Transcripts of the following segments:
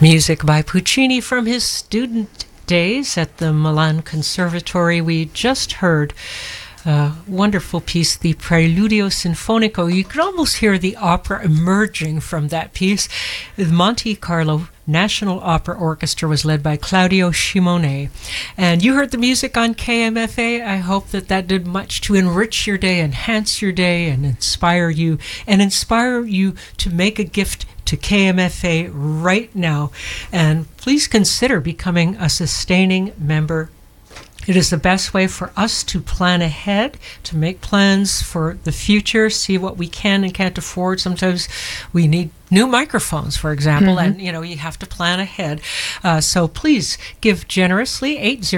Music by Puccini from his student days at the Milan Conservatory. We just heard a wonderful piece, the Preludio Sinfonico. You could almost hear the opera emerging from that piece. The Monte Carlo National Opera Orchestra was led by Claudio Shimone. And you heard the music on KMFA. I hope that that did much to enrich your day, enhance your day, and inspire you to make a gift to KMFA right now. And please consider becoming a sustaining member. It is the best way for us to plan ahead, to make plans for the future, see what we can and can't afford. Sometimes we need new microphones, for example, and you have to plan ahead. So please give generously,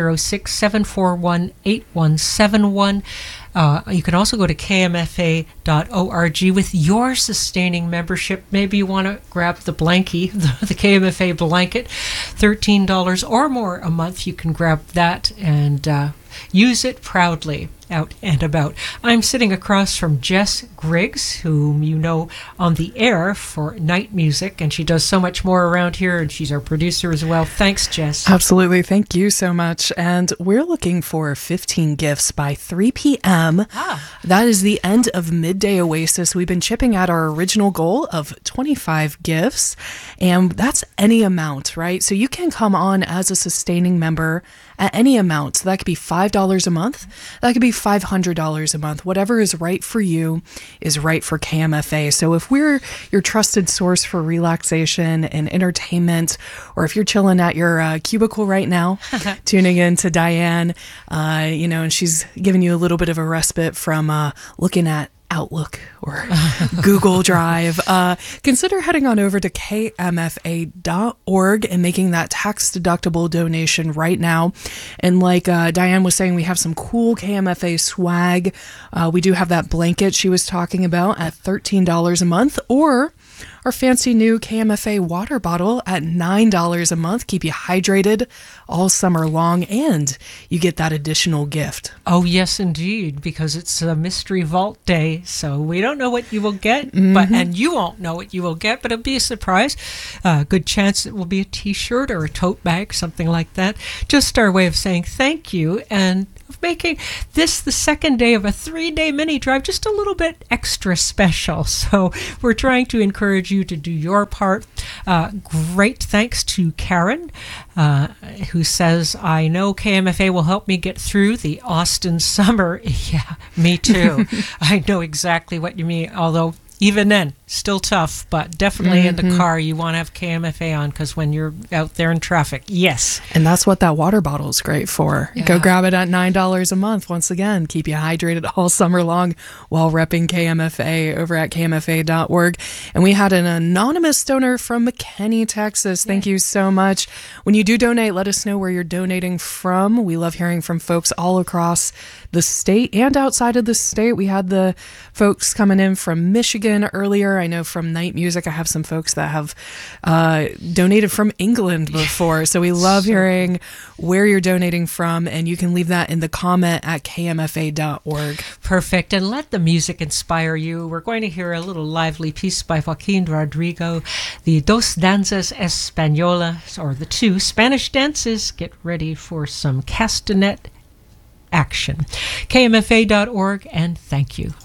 806-741-8171. You can also go to kmfa.org with your sustaining membership. Maybe you want to grab the blankie, the KMFA blanket, $13 or more a month. You can grab that and use it proudly out and about. I'm sitting across from Jess Griggs, whom you know on the air for Night Music, and she does so much more around here, and she's our producer as well. Thanks, Jess. Absolutely. Thank you so much. And we're looking for 15 gifts by 3 p.m. That is the end of Midday Oasis. We've been chipping at our original goal of 25 gifts, and that's any amount, right? So you can come on as a sustaining member at any amount. So that could be $5 a month. That could be $500 a month. Whatever is right for you is right for KMFA. So if we're your trusted source for relaxation and entertainment, or if you're chilling at your cubicle right now, tuning in to Diane, and she's giving you a little bit of a respite from looking at Outlook or Google Drive, consider heading on over to kmfa.org and making that tax-deductible donation right now. And like Diane was saying, we have some cool KMFA swag. We do have that blanket she was talking about at $13 a month, or our fancy new KMFA water bottle at $9 a month. Keep you hydrated all summer long, and you get that additional gift. Oh, yes, indeed, because it's a Mystery Vault Day, so we don't know what you will get, and you won't know what you will get, but it'll be a surprise. Good chance it will be a t-shirt or a tote bag, something like that. Just our way of saying thank you, and of making this the second day of a 3-day mini drive just a little bit extra special. So we're trying to encourage you to do your part. Great thanks to Karen, who says, I know KMFA will help me get through the Austin summer. Yeah, me too. I know exactly what you mean, although even then, still tough, but definitely in the car, you want to have KMFA on, because when you're out there in traffic, yes. And that's what that water bottle is great for. Yeah. Go grab it at $9 a month. Once again, keep you hydrated all summer long while repping KMFA over at kmfa.org. And we had an anonymous donor from McKinney, Texas. Thank you so much. When you do donate, let us know where you're donating from. We love hearing from folks all across the state and outside of the state. We had the folks coming in from Michigan earlier. I know from Night Music, I have some folks that have donated from England before. So we love hearing where you're donating from, and you can leave that in the comment at kmfa.org. Perfect. And let the music inspire you. We're going to hear a little lively piece by Joaquin Rodrigo, the Dos Danzas Españolas, or the two Spanish dances. Get ready for some castanet action. kmfa.org, and thank you.